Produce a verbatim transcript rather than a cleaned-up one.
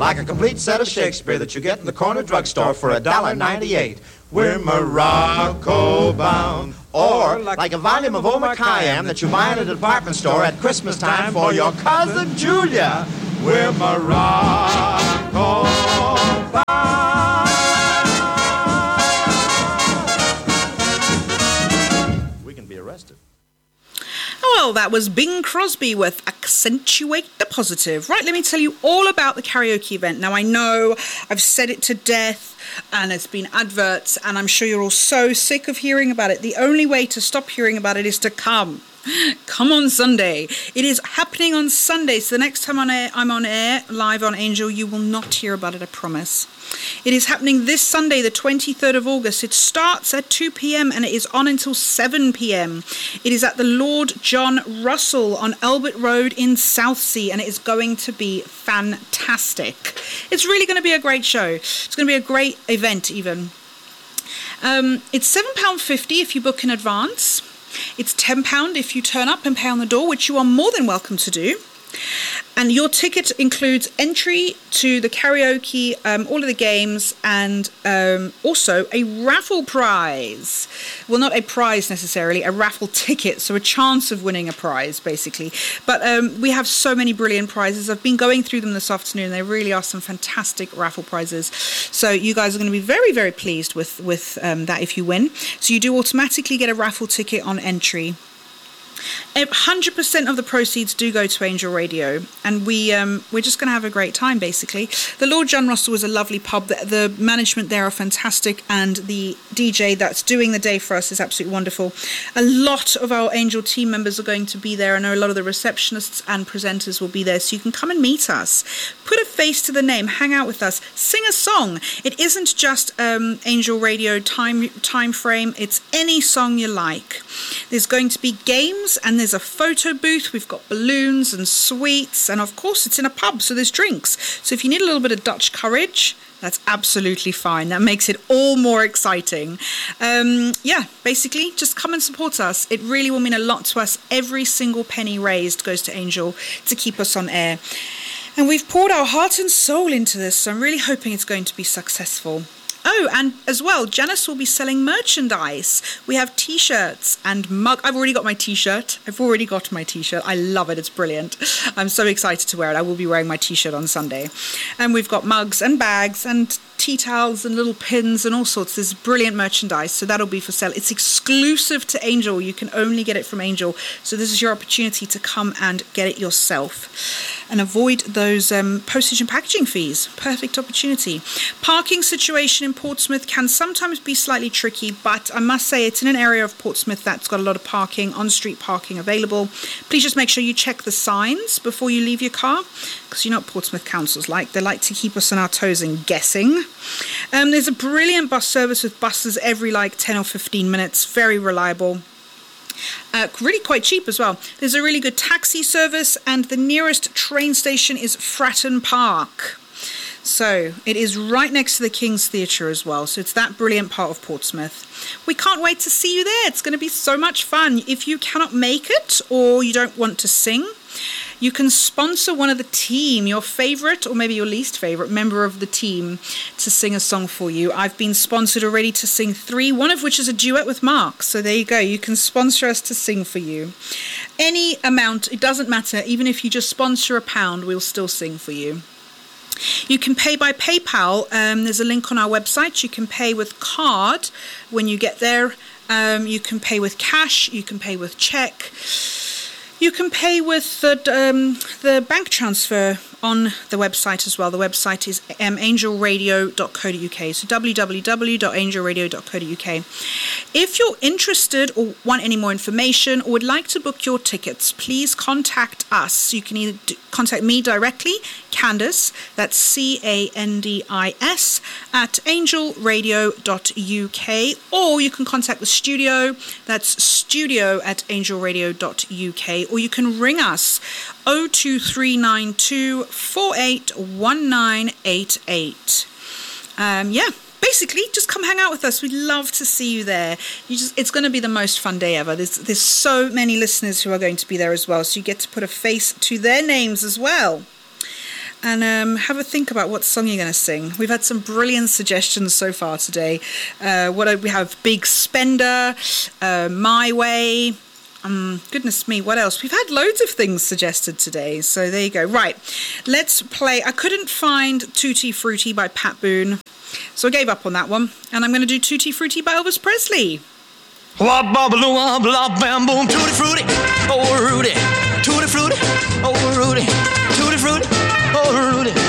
like a complete set of Shakespeare that you get in the corner drugstore for a dollar ninety-eight. We're Morocco bound. Or like a volume of Omar Khayyam that you buy at a department store at Christmas time for your cousin Julia. We're Morocco bound. We can be arrested. Well, that was Bing Crosby with Accentuate the Positive. Right, let me tell you all about the karaoke event. Now, I know I've said it to death and it's been adverts, and I'm sure you're all so sick of hearing about it. The only way to stop hearing about it is to come. Come on Sunday. It is happening on Sunday, so the next time on air, I'm on air, live on Angel, you will not hear about it, I promise. It is happening this Sunday, the twenty-third of August. It starts at two p.m. and it is on until seven p.m. It is at the Lord John Russell on Albert Road in Southsea, and it is going to be fantastic. It's really going to be a great show. It's going to be a great event even. Um, it's seven pounds fifty if you book in advance. It's ten pounds if you turn up and pay on the door, which you are more than welcome to do. And your ticket includes entry to the karaoke, um, all of the games, and um, also a raffle prize. Well, not a prize necessarily, a raffle ticket, so a chance of winning a prize, basically. But um, we have so many brilliant prizes. I've been going through them this afternoon. There really are some fantastic raffle prizes. So you guys are going to be very, very pleased with, with um, that if you win. So you do automatically get a raffle ticket on entry. one hundred percent of the proceeds do go to Angel Radio, and we, um, we're just going to have a great time, basically. The Lord John Russell is a lovely pub. The, the management there are fantastic, and the D J that's doing the day for us is absolutely wonderful. A lot of our Angel team members are going to be there. I know a lot of the receptionists and presenters will be there, so you can come and meet us. Put a face to the name, hang out with us, sing a song. It isn't just um, Angel Radio time, time frame, it's any song you like. There's going to be games, and there's a photo booth. We've got balloons and sweets, and of course it's in a pub, so there's drinks. So if you need a little bit of Dutch courage, that's absolutely fine. That makes it all more exciting. Um, yeah, basically, just come and support us. It really will mean a lot to us. Every single penny raised goes to Angel to keep us on air. And we've poured our heart and soul into this, so I'm really hoping it's going to be successful. Oh, and as well, Janice will be selling merchandise. We have T-shirts and mug. I've already got my T-shirt. I've already got my T-shirt. I love it. It's brilliant. I'm so excited to wear it. I will be wearing my T-shirt on Sunday. And we've got mugs and bags and tea towels and little pins and all sorts. There's brilliant merchandise, so that'll be for sale. It's exclusive to Angel. You can only get it from Angel. So this is your opportunity to come and get it yourself and avoid those um, postage and packaging fees. Perfect opportunity. Parking situation in Portsmouth can sometimes be slightly tricky, but I must say it's in an area of Portsmouth that's got a lot of parking, on-street parking available. Please just make sure you check the signs before you leave your car, because you know what Portsmouth Council's like. They like to keep us on our toes and guessing. Um, there's a brilliant bus service with buses every like ten or fifteen minutes. Very reliable. Uh, really quite cheap as well. There's a really good taxi service, and the nearest train station is Fratton Park. So it is right next to the King's Theatre as well. So it's that brilliant part of Portsmouth. We can't wait to see you there. It's going to be so much fun. If you cannot make it or you don't want to sing, you can sponsor one of the team, your favourite or maybe your least favourite member of the team, to sing a song for you. I've been sponsored already to sing three, one of which is a duet with Mark. So there you go. You can sponsor us to sing for you. Any amount, it doesn't matter. Even if you just sponsor a pound, we'll still sing for you. You can pay by PayPal. Um, there's a link on our website. You can pay with card when you get there. Um, you can pay with cash. You can pay with cheque. You can pay with the, um, the bank transfer on the website as well. The website is um, angel radio dot co dot uk. So w w w dot angel radio dot co dot uk. If you're interested or want any more information or would like to book your tickets, please contact us. You can either d- contact me directly, Candice, that's C A N D I S, at angel radio dot u k, or you can contact the studio, that's studio at angel radio dot u k, or you can ring us oh two three nine two, four eight one nine eight eight. Um, yeah, basically, just come hang out with us. We'd love to see you there. You just, it's going to be the most fun day ever. There's, there's so many listeners who are going to be there as well, so you get to put a face to their names as well. and um, have a think about what song you're going to sing. We've had some brilliant suggestions so far today. Uh, what we have? Big Spender, uh, My Way. Um, goodness me, what else? We've had loads of things suggested today, so there you go. Right, let's play. I couldn't find Tutti Frutti by Pat Boone, so I gave up on that one, and I'm going to do Tutti Frutti by Elvis Presley. Wop bobble wop blah bam boom tutti frutti, oh Rudy, tutti frutti, oh Rudy, tutti frutti, oh Rudy.